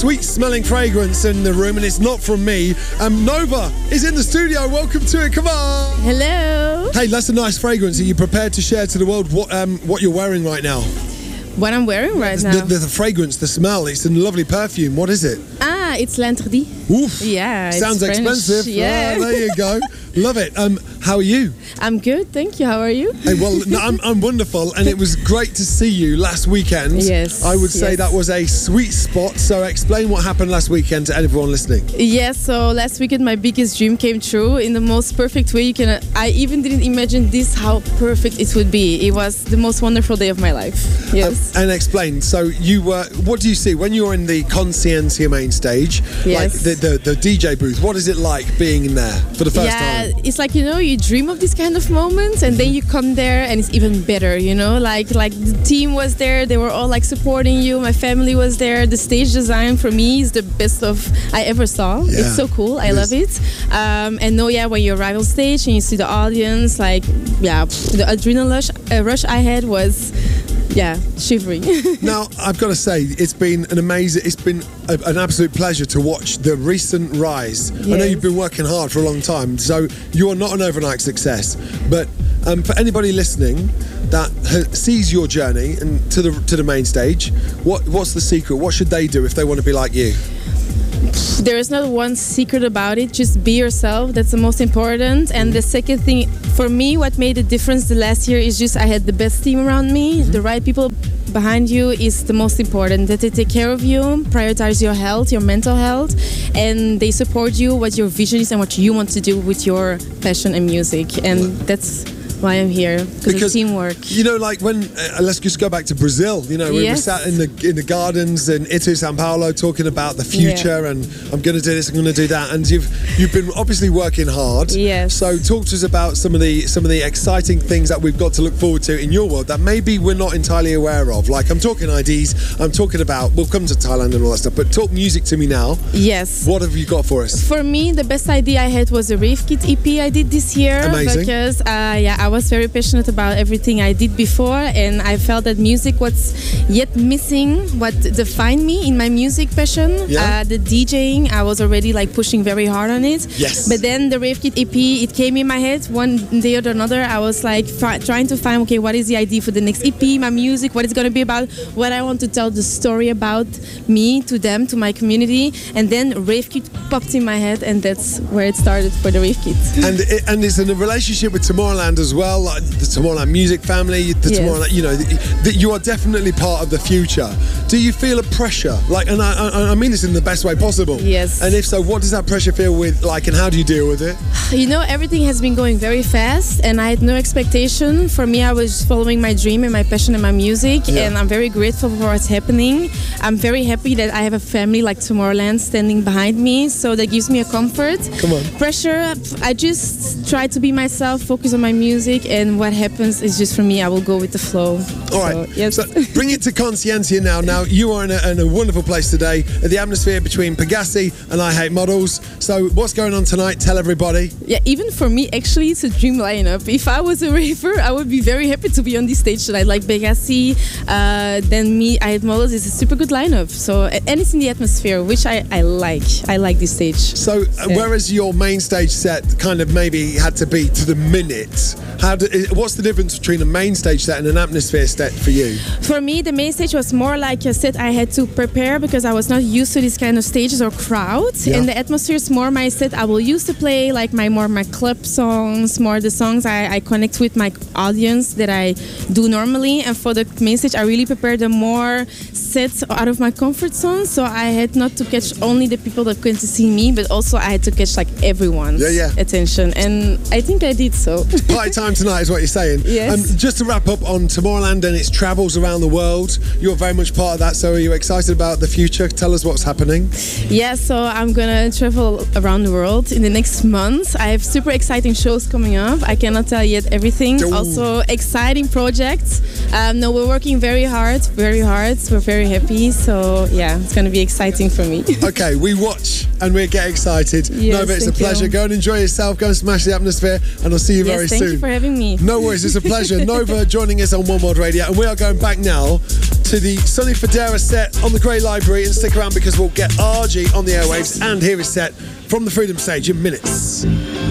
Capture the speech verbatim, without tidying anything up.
sweet-smelling fragrance in the room, and it's not from me. Um, Nova is in the studio. Welcome to it. Come on. Hello. Hey, that's a nice fragrance. Are you prepared to share to the world what um, what you're wearing right now? What I'm wearing right the, now? The, the fragrance, the smell. It's a lovely perfume. What is it? Ah, it's L'Interdit. Oof. Yeah. Sounds it's expensive. Yeah. Oh, there you go. Love it. Um, how are you? I'm good, thank you. How are you? Hey, well, no, I'm, I'm wonderful, and it was great to see you last weekend. Yes. I would say yes. that was a sweet spot. So explain what happened last weekend to everyone listening. Yes, so last weekend my biggest dream came true in the most perfect way you can. I even didn't imagine this, how perfect it would be. It was the most wonderful day of my life. Yes. Um, and explain, so you were, what do you see when you're in the Conscientia main stage? Yes. Like the, the, the D J booth, what is it like being in there for the first yeah, time? It's like, you know, you dream of this kind of moments and then you come there and it's even better, you know, like like the team was there, they were all like supporting you, my family was there, the stage design for me is the best of I ever saw. Yeah. It's so cool, I It love it. Um, and no, yeah, when you arrive on stage and you see the audience, like, yeah, the adrenaline rush, uh, rush I had was, yeah, shivering. Now, I've got to say, it's been an amazing, it's been a, an absolute pleasure to watch the recent rise. Yes. I know you've been working hard for a long time, so you are not an overnight success. But um, for anybody listening that ha- sees your journey and to the to the main stage, what what's the secret? What should they do if they want to be like you? There is not one secret about it. Just be yourself. That's the most important. And the second thing, for me, what made a difference the last year is just I had the best team around me. Mm-hmm. The right people behind you is the most important. That they take care of you, prioritize your health, your mental health, and they support you, what your vision is and what you want to do with your passion and music. And that's why I'm here, because of teamwork. You know, like when uh, let's just go back to Brazil. You know, we yes. were sat in the in the gardens in Italy, Sao Paulo, talking about the future, yeah. and I'm going to do this, I'm going to do that, and you've you've been obviously working hard. Yes. So talk to us about some of the some of the exciting things that we've got to look forward to in your world that maybe we're not entirely aware of. Like I'm talking I Ds, I'm talking about. We'll come to Thailand and all that stuff, but talk music to me now. Yes. What have you got for us? For me, the best idea I had was a Rave Kit E P I did this year. Amazing. Because uh, yeah, I was very passionate about everything I did before, and I felt that music was yet missing what defined me in my music passion. Yeah. Uh, the DJing, I was already like pushing very hard on it. Yes. But then the Rave Kit E P, it came in my head one day or another. I was like fi- trying to find, okay, what is the idea for the next E P, my music, what it's going to be about, what I want to tell the story about me to them, to my community. And then Rave Kit popped in my head, and that's where it started for the Rave Kit. And it, and it's in a relationship with Tomorrowland as well, like the Tomorrowland music family, the yes. Tomorrowland, you know, that you are definitely part of the future. Do you feel a pressure? Like, and I, I, I mean this in the best way possible. Yes. And if so, what does that pressure feel with, like, and how do you deal with it? You know, everything has been going very fast, and I had no expectation. For me, I was following my dream and my passion and my music, yeah. and I'm very grateful for what's happening. I'm very happy that I have a family like Tomorrowland standing behind me, so that gives me a comfort. Come on. Pressure, I just try to be myself, focus on my music, and what happens is just for me, I will go with the flow. All right, so, yes. So bring it to Conscientia now. Now, you are in a, in a wonderful place today, at the atmosphere between Pegassi and I Hate Models. So what's going on tonight? Tell everybody. Yeah, even for me, actually, it's a dream lineup. If I was a raver, I would be very happy to be on this stage tonight. Like Pegassi, uh, then me, I Hate Models is a super good lineup. So, and it's in the atmosphere, which I, I like. I like this stage. So, uh, yeah. whereas your main stage set kind of maybe had to be to the minute, how do, what's the difference between a main stage set and an atmosphere set for you? For me, the main stage was more like a set I had to prepare because I was not used to this kind of stages or crowds. Yeah. And the atmosphere is more my set I will use to play, like my more my club songs, more the songs I, I connect with my audience that I do normally. And for the main stage, I really prepared a more set out of my comfort zone. So I had not to catch only the people that came to see me, but also I had to catch like everyone's yeah, yeah. attention. And I think I did so. Party time tonight is what you're saying. Yes. Um, just to wrap up on Tomorrowland and its travels around the world, you're very much part of that. So are you excited about the future? Tell us what's happening. Yeah, so I'm gonna travel around the world in the next month. I have super exciting shows coming up. I cannot tell yet everything. Ooh. Also exciting projects. Um, no, we're working very hard, very hard. We're very happy. So yeah, it's gonna be exciting for me. Okay, we watch and we get excited. Yes, Nova, it's a thank pleasure. you. Go and enjoy yourself. Go and smash the atmosphere, and I'll see you yes, very thank soon. you for having me. No worries, it's a pleasure. Nova joining us on One World Radio, and we are going back now to to the Sonny Fodera set on the Grey Library, and stick around because we'll get R G on the airwaves and hear his set from the Freedom Stage in minutes.